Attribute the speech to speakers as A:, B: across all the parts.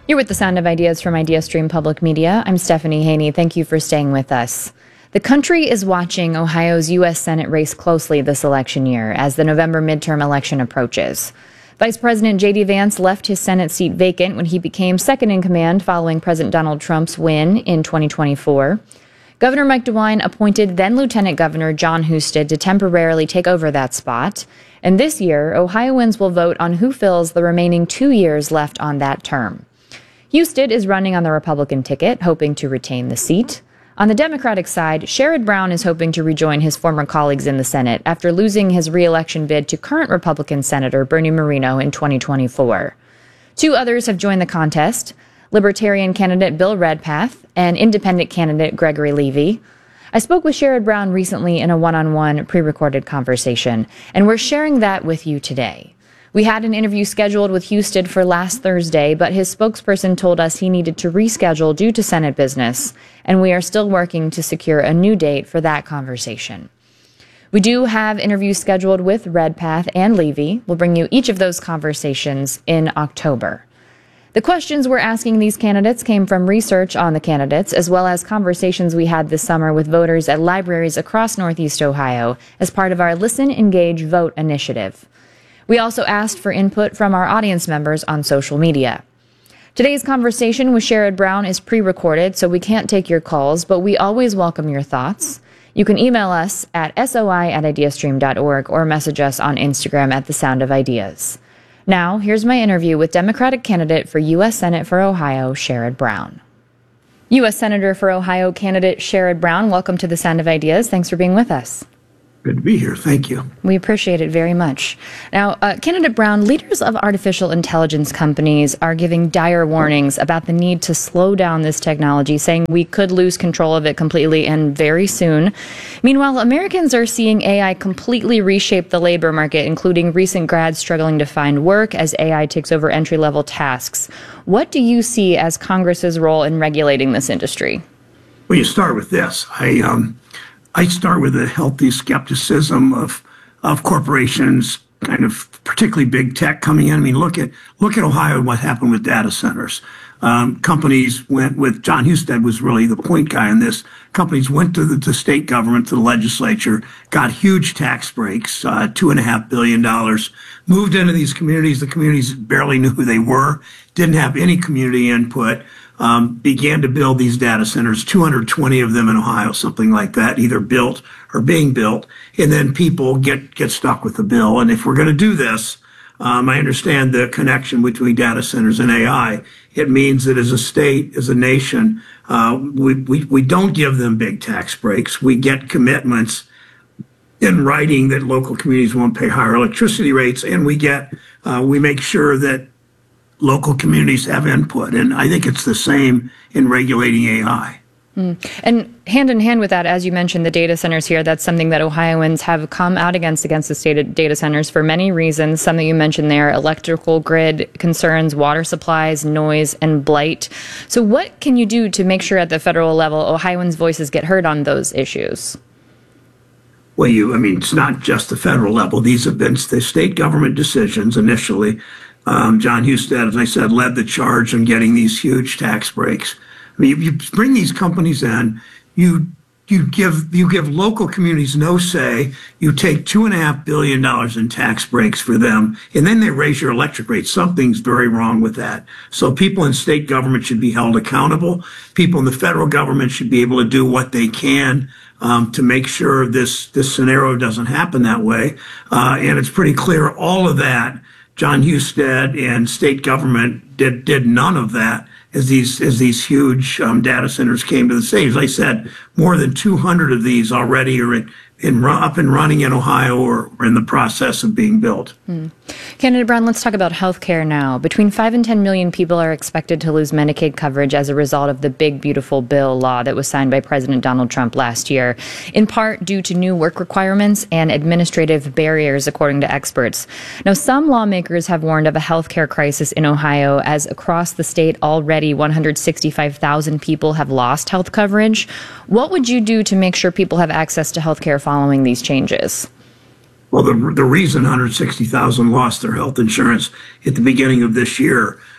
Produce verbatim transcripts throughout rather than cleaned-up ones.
A: You're with the Sound of Ideas from IdeaStream Public Media. I'm Stephanie Haney. Thank you for staying with us. The country is watching Ohio's U S Senate race closely this election year as the November midterm election approaches. Vice President J D Vance left his Senate seat vacant when he became second in command following President Donald Trump's win in twenty twenty-four. Governor Mike DeWine appointed then Lieutenant Governor Jon Husted to temporarily take over that spot. And this year, Ohioans will vote on who fills the remaining two years left on that term. Husted is running on the Republican ticket, hoping to retain the seat. On the Democratic side, Sherrod Brown is hoping to rejoin his former colleagues in the Senate after losing his re-election bid to current Republican Senator Bernie Moreno in twenty twenty-four. Two others have joined the contest: Libertarian candidate Bill Redpath and Independent candidate Gregory Levy. I spoke with Sherrod Brown recently in a one-on-one pre-recorded conversation, and we're sharing that with you today. We had an interview scheduled with Husted for last Thursday, but his spokesperson told us he needed to reschedule due to Senate business, and we are still working to secure a new date for that conversation. We do have interviews scheduled with Redpath and Levy. We'll bring you each of those conversations in October. The questions we're asking these candidates came from research on the candidates, as well as conversations we had this summer with voters at libraries across Northeast Ohio as part of our Listen, Engage, Vote initiative. We also asked for input from our audience members on social media. Today's conversation with Sherrod Brown is pre-recorded, so we can't take your calls, but we always welcome your thoughts. You can email us at soi at ideastream dot org or message us on Instagram at The Sound of Ideas. Now, here's my interview with Democratic candidate for U S Senate for Ohio, Sherrod Brown. U S Senator for Ohio candidate Sherrod Brown, welcome to The Sound of Ideas. Thanks for being with us.
B: Good to be here. Thank you.
A: We appreciate it very much. Now, uh, Candidate Brown, leaders of artificial intelligence companies are giving dire warnings about the need to slow down this technology, saying we could lose control of it completely and very soon. Meanwhile, Americans are seeing A I completely reshape the labor market, including recent grads struggling to find work as A I takes over entry-level tasks. What do you see as Congress's role in regulating this industry?
B: Well, you start with this. I um. I start with a healthy skepticism of of corporations, kind of particularly big tech coming in. I mean, look at look at Ohio and what happened with data centers. Um, companies went with Jon Husted was really the point guy in this. Companies went to the to state government, to the legislature, got huge tax breaks, uh, two and a half billion dollars, moved into these communities. The communities barely knew who they were, didn't have any community input. Um, began to build these data centers, two hundred twenty of them in Ohio, something like that, either built or being built. And then people get, get stuck with the bill. And if we're going to do this, um, I understand the connection between data centers and A I. It means that as a state, as a nation, uh, we, we, we don't give them big tax breaks. We get commitments in writing that local communities won't pay higher electricity rates. And we get, uh, we make sure that local communities have input, and I think it's the same in regulating A I.
A: Mm. And hand in hand with that, as you mentioned, the data centers here, that's something that Ohioans have come out against, against the state data centers for many reasons. Some that you mentioned there: electrical grid concerns, water supplies, noise, and blight. So what can you do to make sure at the federal level Ohioans' voices get heard on those issues?
B: Well, you, I mean, it's not just the federal level. These have been the state government decisions initially. Um, Jon Husted, as I said, led the charge on getting these huge tax breaks. I mean, you, you bring these companies in, you you give you give local communities no say. You take two and a half billion dollars in tax breaks for them, and then they raise your electric rates. Something's very wrong with that. So people in state government should be held accountable. People in the federal government should be able to do what they can um, to make sure this this scenario doesn't happen that way. Uh, and it's pretty clear all of that. Jon Husted and state government did did none of that as these as these huge um, data centers came to the state. As I said, more than two hundred of these already are in, in up and running in Ohio or, or in the process of being built.
A: Hmm. Candidate Brown, let's talk about health care now. Between five and ten million people are expected to lose Medicaid coverage as a result of the Big Beautiful Bill law that was signed by President Donald Trump last year, in part due to new work requirements and administrative barriers, according to experts. Now, some lawmakers have warned of a health care crisis in Ohio, as across the state already one hundred sixty-five thousand people have lost health coverage. What would you do to make sure people have access to health care following these changes?
B: Well, the, the reason one hundred sixty thousand lost their health insurance at the beginning of this year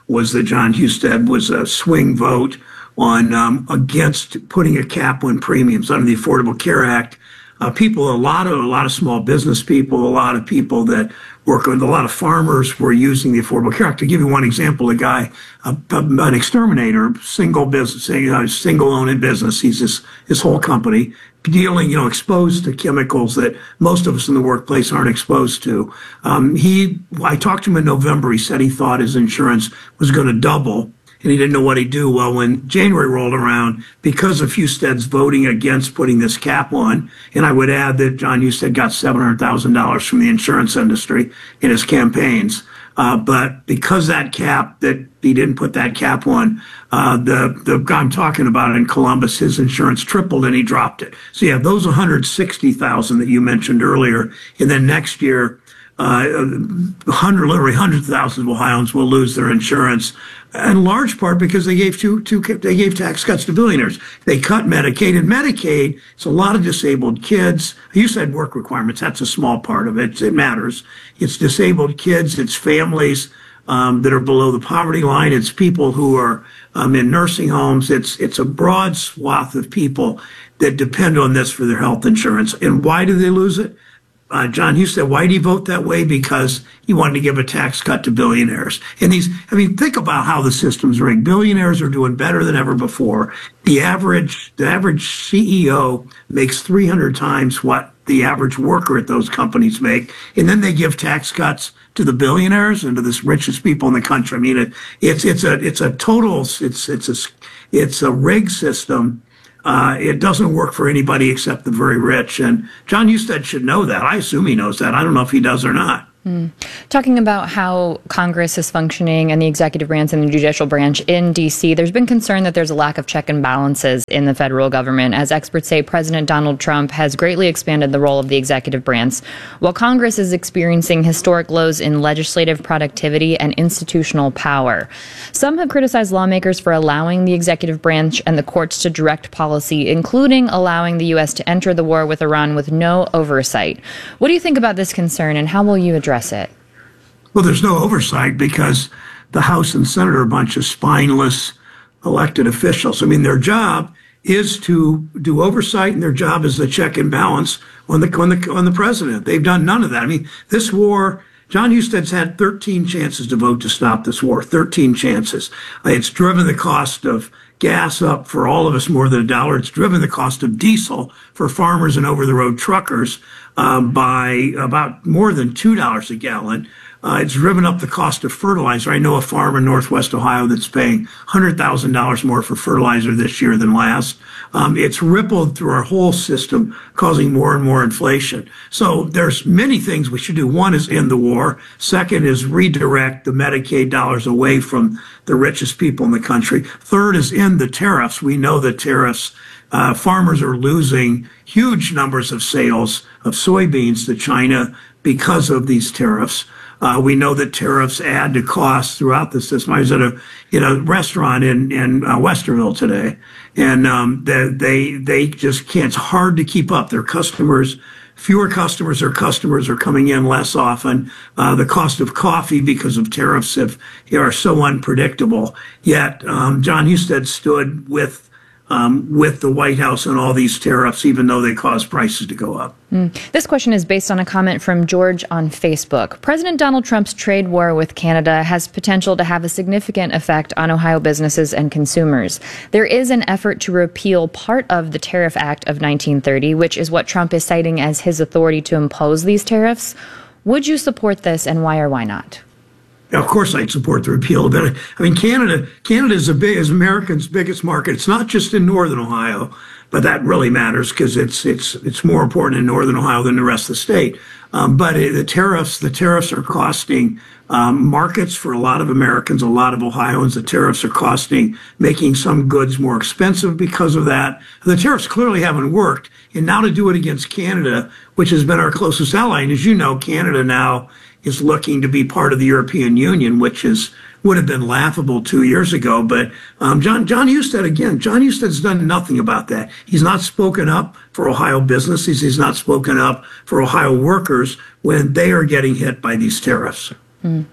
B: was that John Husted was a swing vote on um, against putting a cap on premiums under the Affordable Care Act. Uh, people, a lot of a lot of small business people, a lot of people that work with a lot of farmers were using the Affordable Care Act. To give you one example, a guy, a, a, an exterminator, single business, a single owned business. He's his his whole company dealing, you know, exposed to chemicals that most of us in the workplace aren't exposed to. Um, he, I talked to him in November. He said he thought his insurance was going to double, and he didn't know what he'd do. Well, when January rolled around, because of Husted's voting against putting this cap on, and I would add that John Husted got seven hundred thousand dollars from the insurance industry in his campaigns. Uh, but because that cap, that he didn't put that cap on, uh, the, the guy I'm talking about in Columbus, his insurance tripled and he dropped it. So you have those one hundred sixty thousand that you mentioned earlier. And then next year, uh, hundred, literally hundreds of thousands of Ohioans will lose their insurance, in large part because they gave two, two, they gave tax cuts to billionaires. They cut Medicaid, and Medicaid, it's a lot of disabled kids. You said work requirements. That's a small part of it. It matters. It's disabled kids. It's families um, that are below the poverty line. It's people who are um, in nursing homes. It's, it's a broad swath of people that depend on this for their health insurance. And why do they lose it? Uh, John Husted, why did he vote that way? Because he wanted to give a tax cut to billionaires. And these, I mean, think about how the system's rigged. Billionaires are doing better than ever before. The average, the average C E O makes three hundred times what the average worker at those companies make. And then they give tax cuts to the billionaires and to the richest people in the country. I mean, it, it's, it's a, it's a total, it's, it's a, it's a rigged system. Uh, it doesn't work for anybody except the very rich. And John Husted should know that. I assume he knows that. I don't know if he does or not.
A: Mm. Talking about how Congress is functioning and the executive branch and the judicial branch in D C, there's been concern that there's a lack of check and balances in the federal government. As experts say, President Donald Trump has greatly expanded the role of the executive branch, while Congress is experiencing historic lows in legislative productivity and institutional power. Some have criticized lawmakers for allowing the executive branch and the courts to direct policy, including allowing the U S to enter the war with Iran with no oversight. What do you think about this concern, and how will you address it?
B: Well, there's no oversight because the House and Senate are a bunch of spineless elected officials. I mean, their job is to do oversight, and their job is to check and balance on the on the on the president. They've done none of that. I mean, this war, John Husted's had thirteen chances to vote to stop this war. thirteen chances. It's driven the cost of gas up for all of us more than a dollar. It's driven the cost of diesel for farmers and over-the-road truckers um, by about more than two dollars a gallon. Uh, it's driven up the cost of fertilizer. I know a farm in Northwest Ohio that's paying one hundred thousand dollars more for fertilizer this year than last. Um, it's rippled through our whole system, causing more and more inflation. So there's many things we should do. One is end the war. Second is redirect the Medicaid dollars away from the richest people in the country. Third is end the tariffs. We know that tariffs, uh, farmers are losing huge numbers of sales of soybeans to China because of these tariffs. Uh, we know that tariffs add to costs throughout the system. I was at a, in a restaurant in, in uh, Westerville today, and um, they, they, they just can't, it's hard to keep up. Their customers, fewer customers or customers are coming in less often. Uh, the cost of coffee because of tariffs have, are so unpredictable. Yet um, John Husted stood with Um, with the White House and all these tariffs, even though they cause prices to go up.
A: Mm. This question is based on a comment from George on Facebook. President Donald Trump's trade war with Canada has potential to have a significant effect on Ohio businesses and consumers. There is an effort to repeal part of the Tariff Act of nineteen thirty, which is what Trump is citing as his authority to impose these tariffs. Would you support this, and why or why not?
B: Of course, I'd support the repeal of it. I mean, Canada, Canada is, a big, is America's biggest market. It's not just in northern Ohio, but that really matters because it's it's it's more important in northern Ohio than the rest of the state. Um, but it, the tariffs, the tariffs are costing um, markets for a lot of Americans, a lot of Ohioans. The tariffs are costing, making some goods more expensive because of that. The tariffs clearly haven't worked, and now to do it against Canada, which has been our closest ally, and as you know, Canada now is looking to be part of the European Union, which is would have been laughable two years ago. But um, John John Husted, again, John Husted's done nothing about that. He's not spoken up for Ohio businesses. He's not spoken up for Ohio workers when they are getting hit by these tariffs.
A: Mm.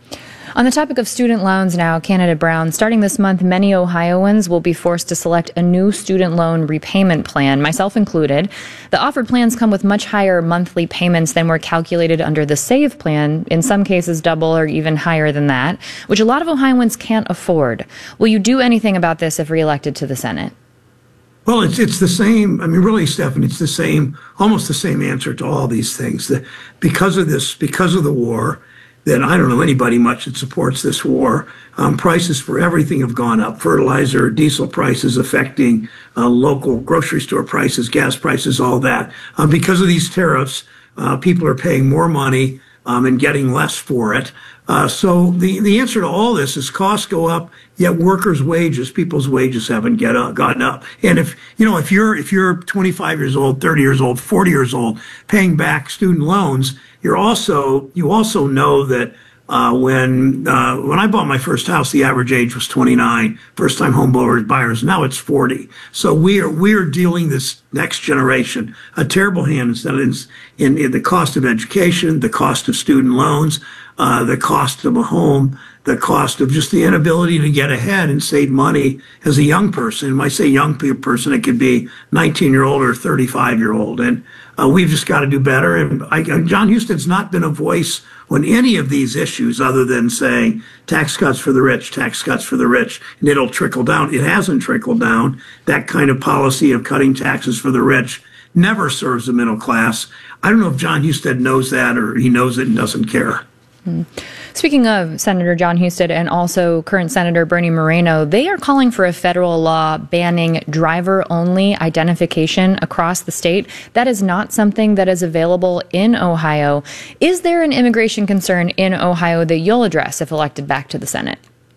A: On the topic of student loans now, candidate Brown, starting this month, many Ohioans will be forced to select a new student loan repayment plan, myself included. The offered plans come with much higher monthly payments than were calculated under the SAVE plan, in some cases double or even higher than that, which a lot of Ohioans can't afford. Will you do anything about this if reelected to the Senate?
B: Well, it's it's the same. I mean, really, Stephan, it's the same, almost the same answer to all these things. That because of this, because of the war, that I don't know anybody much that supports this war. Um, prices for everything have gone up. Fertilizer, diesel prices affecting uh, local grocery store prices, gas prices, all that. Um, because of these tariffs, uh, people are paying more money um, and getting less for it. Uh, so the, the answer to all this is costs go up, yet workers' wages, people's wages haven't get up, gotten up. And if, you know, if you're, if you're twenty-five years old, thirty years old, forty years old, paying back student loans, you're also, you also know that uh, when, uh, when I bought my first house, the average age was twenty-nine, first time home buyers, now it's forty. So we are, we are dealing this next generation a terrible hand in, in, in the cost of education, the cost of student loans, uh, the cost of a home, the cost of just the inability to get ahead and save money as a young person. When I say young person, it could be nineteen year old or thirty-five year old. And uh, we've just got to do better. And I, Jon Husted not been a voice on any of these issues other than saying tax cuts for the rich, tax cuts for the rich, and it'll trickle down. It hasn't trickled down. That kind of policy of cutting taxes for the rich never serves the middle class. I don't know if Jon Husted knows that or he knows it and doesn't care.
A: Hmm. Speaking of Senator Jon Husted and also current Senator Bernie Moreno, they are calling for a federal law banning driver-only identification across the state. That is not something that is available in Ohio. Is there an immigration concern in Ohio that you'll address if elected back to the Senate?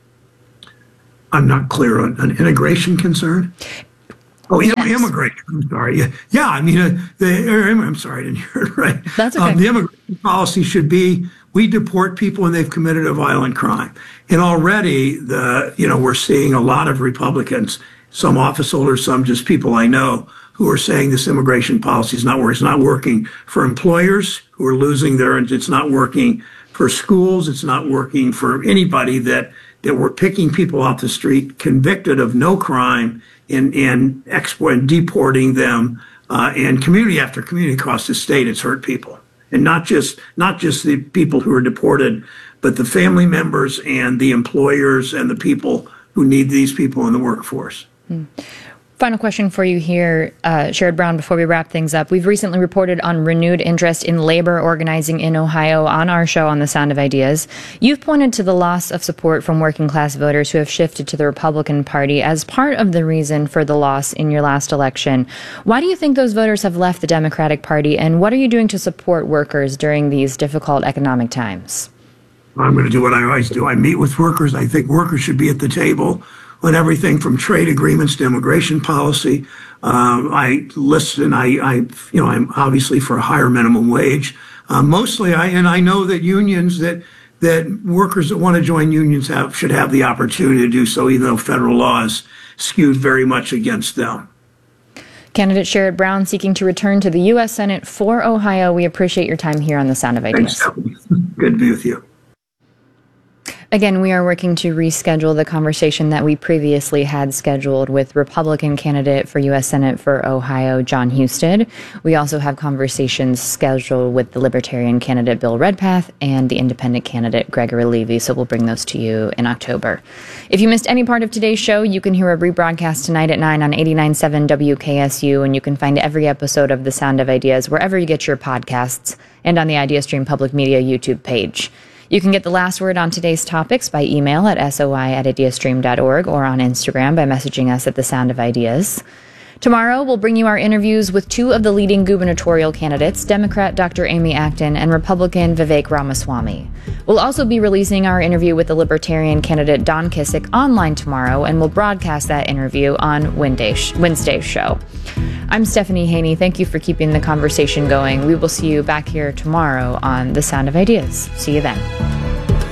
B: I'm not clear on an integration concern. Oh, yes. Immigration. I'm sorry. Yeah, yeah I mean, uh, the, I'm sorry, I didn't hear it right.
A: That's okay.
B: Um, the immigration policy should be we deport people when they've committed a violent crime. And already, the you know, we're seeing a lot of Republicans, some office holders, some just people I know, who are saying this immigration policy is not working. It's not working for employers who are losing their, it's not working for schools. It's not working for anybody that, that we're picking people off the street, convicted of no crime, and, and export and deporting them, uh, and community after community across the state. It's hurt people. And not just not just the people who are deported, but the family members and the employers and the people who need these people in the workforce.
A: Hmm. Final question for you here, uh, Sherrod Brown, before we wrap things up. We've recently reported on renewed interest in labor organizing in Ohio on our show on The Sound of Ideas. You've pointed to the loss of support from working class voters who have shifted to the Republican Party as part of the reason for the loss in your last election. Why do you think those voters have left the Democratic Party, and what are you doing to support workers during these difficult economic times?
B: I'm going to do what I always do. I meet with workers. I think workers should be at the table on everything from trade agreements to immigration policy. Um, I listen. I, I, you know, I'm obviously for a higher minimum wage. Uh, mostly, I and I know that unions that that workers that want to join unions have should have the opportunity to do so, even though federal law is skewed very much against them.
A: Candidate Sherrod Brown seeking to return to the U S Senate for Ohio. We appreciate your time here on The Sound of Ideas.
B: Thanks, good to be with you.
A: Again, we are working to reschedule the conversation that we previously had scheduled with Republican candidate for U S Senate for Ohio, Jon Husted. We also have conversations scheduled with the Libertarian candidate, Bill Redpath, and the Independent candidate, Gregory Levy, so we'll bring those to you in October. If you missed any part of today's show, you can hear a rebroadcast tonight at nine on eighty-nine point seven W K S U, and you can find every episode of The Sound of Ideas wherever you get your podcasts and on the IdeaStream Public Media YouTube page. You can get the last word on today's topics by email at soi at ideastream dot org or on Instagram by messaging us at The Sound of Ideas. Tomorrow, we'll bring you our interviews with two of the leading gubernatorial candidates, Democrat Doctor Amy Acton and Republican Vivek Ramaswamy. We'll also be releasing our interview with the Libertarian candidate Don Kissick online tomorrow, and we'll broadcast that interview on Wednesday's show. I'm Stephanie Haney. Thank you for keeping the conversation going. We will see you back here tomorrow on The Sound of Ideas. See you then.